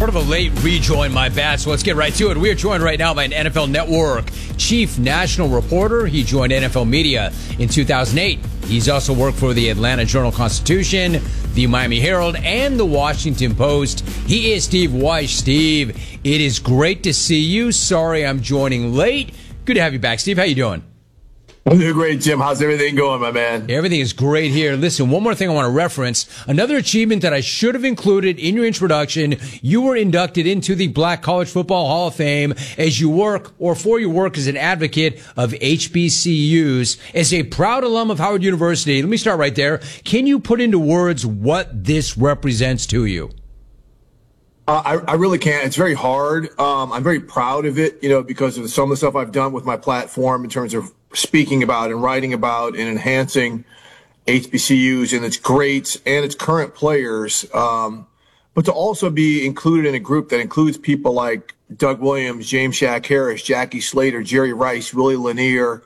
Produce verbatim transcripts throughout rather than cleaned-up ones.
Sort of a late rejoin, my bad, so let's get right to it. We are joined right now by an N F L Network chief national reporter. He joined N F L Media in two thousand eight. He's also worked for the Atlanta Journal-Constitution, the Miami Herald, and the Washington Post. He is Steve Wyche. Steve, it is great to see you. Sorry I'm joining late. Good to have you back, Steve. How you doing? I'm doing great, Jim. How's everything going, my man? Everything is great here. Listen, one more thing I want to reference. Another achievement that I should have included in your introduction. You were inducted into the Black College Football Hall of Fame as you work, or for your work as an advocate of H B C Us. As a proud alum of Howard University, let me start right there. Can you put into words what this represents to you? Uh, I, I really can't. It's very hard. Um, I'm very proud of it, you know, because of some of the stuff I've done with my platform in terms of speaking about and writing about and enhancing H B C Us and its greats and its current players. Um, but to also be included in a group that includes people like Doug Williams, James Shaq Harris, Jackie Slater, Jerry Rice, Willie Lanier,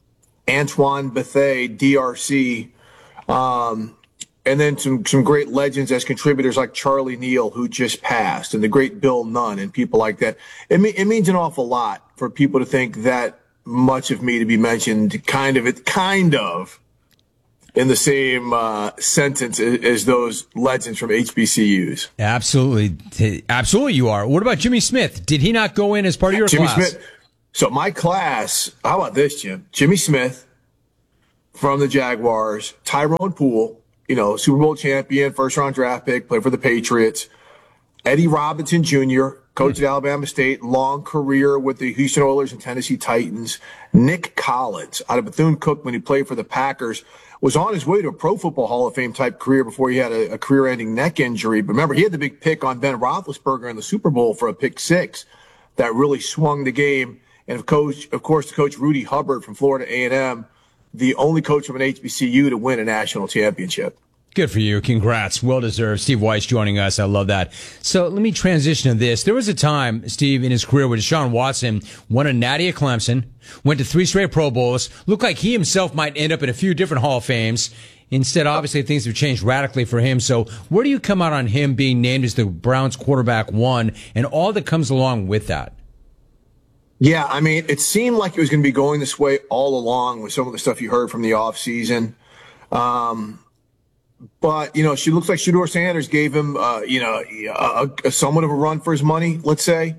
Antoine Bethea, D R C, um, and then some, some great legends as contributors like Charlie Neal, who just passed, and the great Bill Nunn and people like that. It, me- it means an awful lot for people to think that much of me to be mentioned kind of it kind of in the same uh, sentence as, as those legends from H B C Us. Absolutely. Absolutely you are. What about Jimmy Smith? Did he not go in as part of your Jimmy class? Smith. So my class, how about this, Jim? Jimmy Smith from the Jaguars, Tyrone Poole, you know, Super Bowl champion, first round draft pick, played for the Patriots, Eddie Robinson Junior, coach at Alabama State, long career with the Houston Oilers and Tennessee Titans. Nick Collins out of Bethune-Cookman, he played for the Packers, was on his way to a Pro Football Hall of Fame type career before he had a, a career-ending neck injury. But remember, he had the big pick on Ben Roethlisberger in the Super Bowl for a pick six that really swung the game. And of course, of course, the coach Rudy Hubbard from Florida A and M, the only coach from an H B C U to win a national championship. Good for you. Congrats. Well deserved. Steve Wyche joining us. I love that. So let me transition to this. There was a time, Steve, in his career where Deshaun Watson won a natty at Clemson, went to three straight Pro Bowls, looked like he himself might end up in a few different Hall of Fames. Instead, obviously, things have changed radically for him. So where do you come out on him being named as the Browns quarterback one and all that comes along with that? Yeah, I mean, it seemed like it was going to be going this way all along with some of the stuff you heard from the offseason. Um, But, you know, she looks like Shedeur Sanders gave him, uh, you know, a, a somewhat of a run for his money, let's say.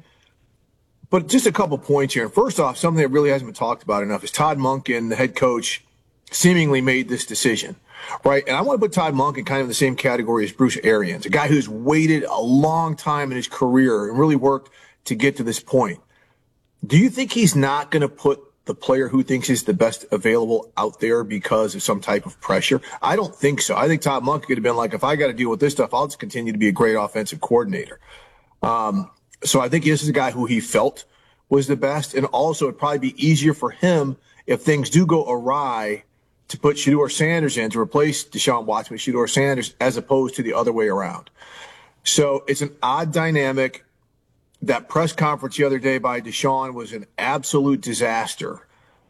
But just a couple points here. First off, something that really hasn't been talked about enough is Todd Monken, the head coach, seemingly made this decision, right? And I want to put Todd Monken kind of in the same category as Bruce Arians, a guy who's waited a long time in his career and really worked to get to this point. Do you think he's not going to put the player who thinks is the best available out there because of some type of pressure? I don't think so. I think Todd Monken could have been like, if I got to deal with this stuff, I'll just continue to be a great offensive coordinator. Um, so I think this is a guy who he felt was the best. And also it'd probably be easier for him if things do go awry to put Shedeur Sanders in to replace Deshaun Watson with Shedeur Sanders as opposed to the other way around. So it's an odd dynamic. That press conference the other day by Deshaun was an absolute disaster.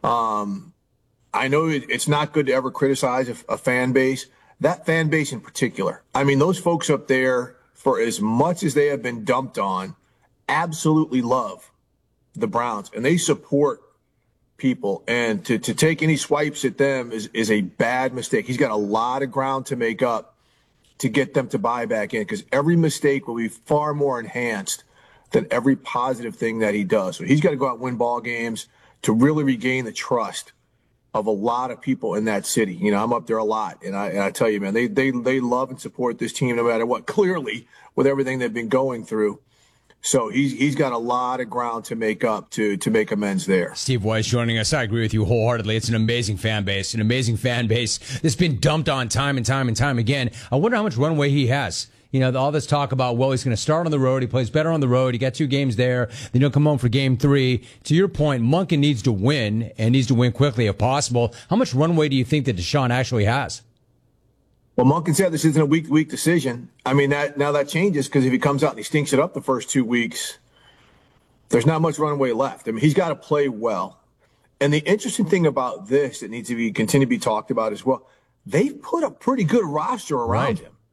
Um, I know it, it's not good to ever criticize a, a fan base. That fan base in particular, I mean, those folks up there, for as much as they have been dumped on, absolutely love the Browns, and they support people. And to, to take any swipes at them is, is a bad mistake. He's got a lot of ground to make up to get them to buy back in, because every mistake will be far more enhanced than every positive thing that he does. So he's got to go out and win ball games to really regain the trust of a lot of people in that city. You know, I'm up there a lot, and I, and I tell you, man, they, they, they love and support this team no matter what, clearly, with everything they've been going through. So he's he's got a lot of ground to make up to to make amends there. Steve Wyche joining us. I agree with you wholeheartedly. It's an amazing fan base, an amazing fan base that's been dumped on time and time and time again. I wonder how much runway he has. You know, all this talk about, well, he's going to start on the road. He plays better on the road. He got two games there. Then he'll come home for game three. To your point, Monken needs to win and needs to win quickly if possible. How much runway do you think that Deshaun actually has? Well, Monken said this isn't a week-to-week decision. I mean, that now that changes, because if he comes out and he stinks it up the first two weeks, there's not much runway left. I mean, he's got to play well. And the interesting thing about this that needs to be continue to be talked about as well, they've put a pretty good roster around right. him.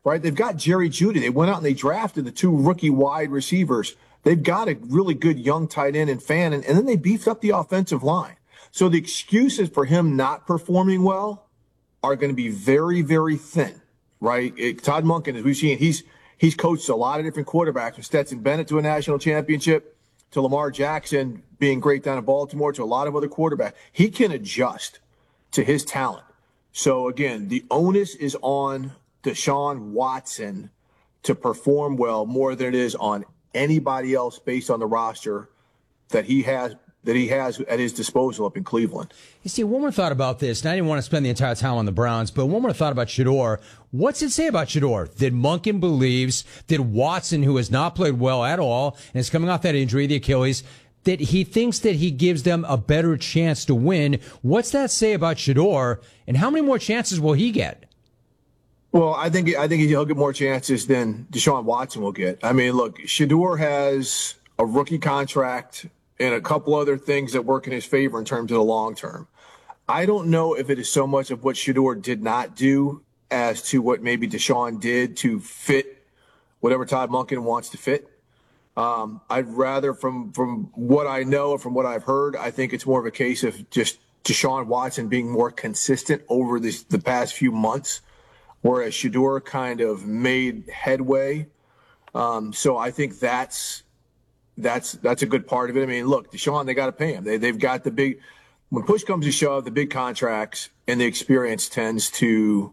right? They've got Jerry Jeudy. They went out and they drafted the two rookie wide receivers. They've got a really good young tight end in Fannin, and then they beefed up the offensive line. So the excuses for him not performing well are going to be very, very thin, right? It, Todd Monken, as we've seen, he's he's coached a lot of different quarterbacks, from Stetson Bennett to a national championship, to Lamar Jackson being great down in Baltimore, to a lot of other quarterbacks. He can adjust to his talent. So, again, the onus is on Deshaun Watson to perform well more than it is on anybody else based on the roster that he has that he has at his disposal up in Cleveland. You see, one more thought about this, and I didn't want to spend the entire time on the Browns, but one more thought about Shedeur. What's it say about Shedeur that Monken believes that Watson, who has not played well at all and is coming off that injury, the Achilles, that he thinks that he gives them a better chance to win? What's that say about Shedeur, and how many more chances will he get? Well, I think I think he'll get more chances than Deshaun Watson will get. I mean, look, Shedeur has a rookie contract and a couple other things that work in his favor in terms of the long term. I don't know if it is so much of what Shedeur did not do as to what maybe Deshaun did to fit whatever Todd Monken wants to fit. Um, I'd rather, from from what I know, from what I've heard, I think it's more of a case of just Deshaun Watson being more consistent over this, the past few months, whereas Shedeur kind of made headway. Um, so I think that's that's that's a good part of it. I mean, look, Deshaun, they got to pay him. They they've got the big, when push comes to shove, the big contracts and the experience tends to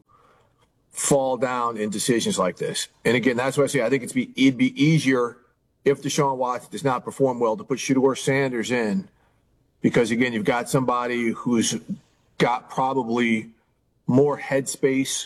fall down in decisions like this. And again, that's why I say I think it's be it'd be easier if Deshaun Watson does not perform well to put Shedeur Sanders in, because again, you've got somebody who's got probably more headspace,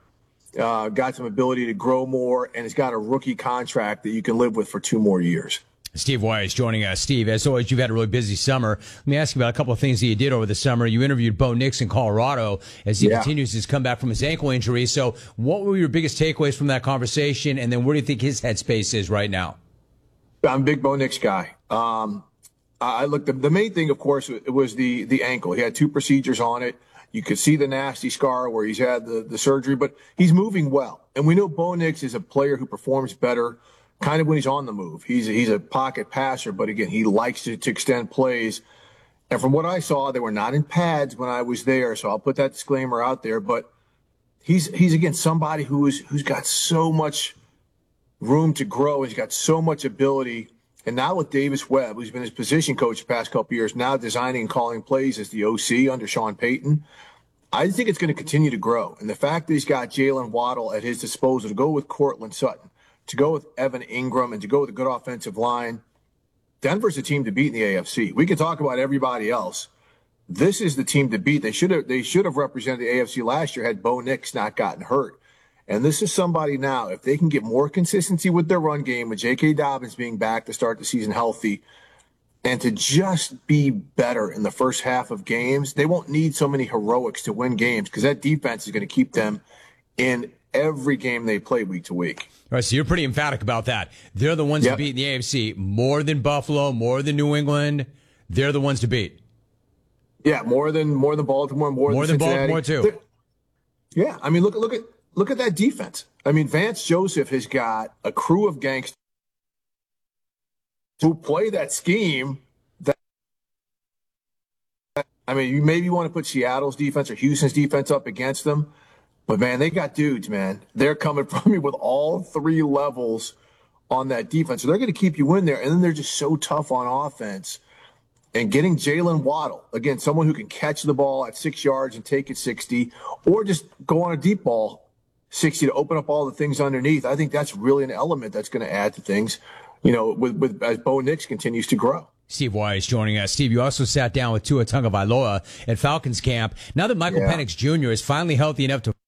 uh, got some ability to grow more, and has got a rookie contract that you can live with for two more years. Steve Weiss joining us. Steve, as always, you've had a really busy summer. Let me ask you about a couple of things that you did over the summer. You interviewed Bo Nix in Colorado as he yeah. continues his comeback from his ankle injury. So what were your biggest takeaways from that conversation, and then where do you think his headspace is right now? I'm a big Bo Nix guy. Um, I looked. The, the main thing, of course, it was the the ankle. He had two procedures on it. You could see the nasty scar where he's had the, the surgery, but he's moving well. And we know Bo Nix is a player who performs better kind of when he's on the move. He's, he's a pocket passer, but again, he likes to, to extend plays. And from what I saw, they were not in pads when I was there, so I'll put that disclaimer out there. But he's, he's again, somebody who is, who's got so much room to grow. He's got so much ability. And now with Davis Webb, who's been his position coach the past couple of years, now designing and calling plays as the O C under Sean Payton, I think it's going to continue to grow. And the fact that he's got Jalen Waddle at his disposal to go with Cortland Sutton, to go with Evan Ingram, and to go with a good offensive line, Denver's the team to beat in the A F C. We can talk about everybody else. This is the team to beat. They should have they should have represented the A F C last year had Bo Nix not gotten hurt. And this is somebody now, if they can get more consistency with their run game, with J K. Dobbins being back to start the season healthy, and to just be better in the first half of games, they won't need so many heroics to win games, because that defense is going to keep them in every game they play week to week. All right, so you're pretty emphatic about that. They're the ones yep. to beat in the A F C more than Buffalo, more than New England. They're the ones to beat. Yeah, more than more than Baltimore, more, more than, than Cincinnati. Baltimore too. They're, yeah, I mean, look look at look at that defense. I mean, Vance Joseph has got a crew of gangsters who play that scheme. That I mean, you maybe want to put Seattle's defense or Houston's defense up against them. But, man, they got dudes, man. They're coming from you with all three levels on that defense. So they're going to keep you in there. And then they're just so tough on offense. And getting Jalen Waddle, again, someone who can catch the ball at six yards and take it sixty, or just go on a deep ball sixty to open up all the things underneath. I think that's really an element that's going to add to things, you know, with, with as Bo Nix continues to grow. Steve Weiss joining us. Steve, you also sat down with Tua Tagovailoa at Falcons camp. Now that Michael yeah. Penix Junior is finally healthy enough to